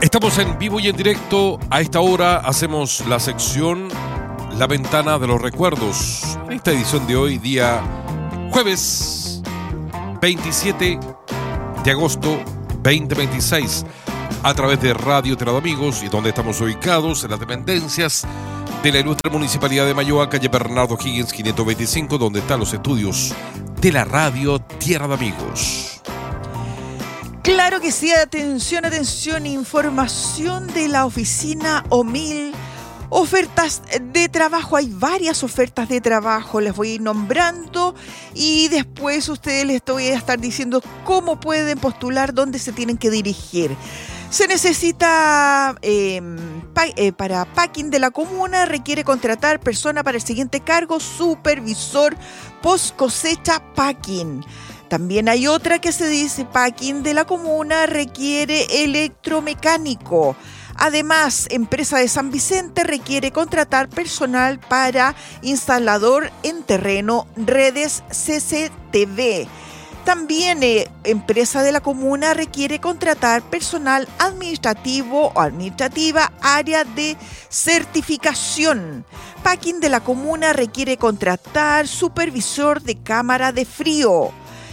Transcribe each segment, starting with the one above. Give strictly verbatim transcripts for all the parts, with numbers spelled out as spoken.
Estamos en vivo y en directo. A esta hora hacemos la sección La Ventana de los Recuerdos. En esta edición de hoy, día jueves veintisiete de agosto veinte veintiséis, a través de Radio Tirado Amigos, y donde estamos ubicados en las dependencias de la ilustre Municipalidad de Mayoa, calle Bernardo Higgins quinientos veinticinco, donde están los estudios de la Radio Tierra de Amigos. Claro que sí, atención, atención, información de la oficina OMIL, ofertas de trabajo, hay varias ofertas de trabajo, les voy a ir nombrando y después ustedes les voy a estar diciendo cómo pueden postular, dónde se tienen que dirigir. Se necesita eh, pa, eh, para packing de la comuna, requiere contratar persona para el siguiente cargo: supervisor post cosecha packing. También hay otra que se dice packing de la comuna, requiere electromecánico. Además, empresa de San Vicente requiere contratar personal para instalador en terreno, redes C C T V. También eh, empresa de la comuna requiere contratar personal administrativo o administrativa, área de certificación. Packing de la comuna requiere contratar supervisor de cámara de frío.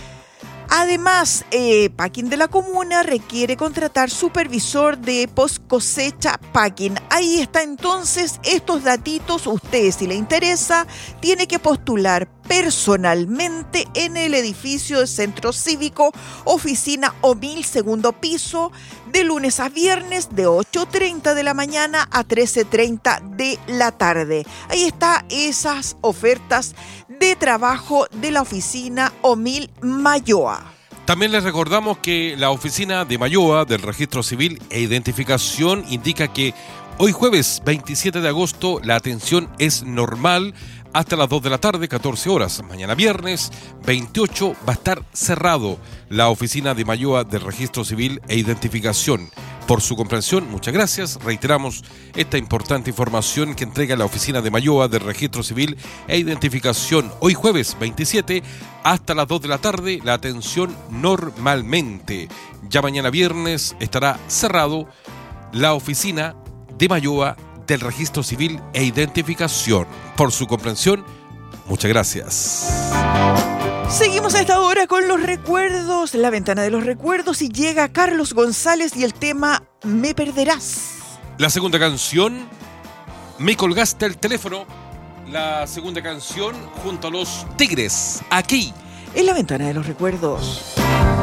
Además, eh, packing de la comuna requiere contratar supervisor de post cosecha packing. Ahí está entonces estos datitos. Usted, si le interesa, tiene que postular personalmente en el edificio del Centro Cívico, oficina OMIL, segundo piso, de lunes a viernes de ocho treinta de la mañana a trece treinta de la tarde. Ahí está esas ofertas de trabajo de la oficina OMIL Mayoa. También les recordamos que la oficina de Mayoa del Registro Civil e Identificación indica que hoy jueves veintisiete de agosto la atención es normal hasta las dos de la tarde, catorce horas. Mañana viernes veintiocho va a estar cerrado la oficina de Mayoa del Registro Civil e Identificación. Por su comprensión, muchas gracias. Reiteramos esta importante información que entrega la oficina de Mayoa del Registro Civil e Identificación. Hoy jueves veintisiete hasta las dos de la tarde, la atención normalmente. Ya mañana viernes estará cerrado la oficina de Mayoa del Registro Civil e Identificación. Por su comprensión, muchas gracias. Seguimos a esta hora con los recuerdos, la ventana de los recuerdos, y llega Carlos González y el tema Me Perderás. La segunda canción, Me Colgaste el Teléfono. La segunda canción junto a los Tigres, aquí en la ventana de los recuerdos.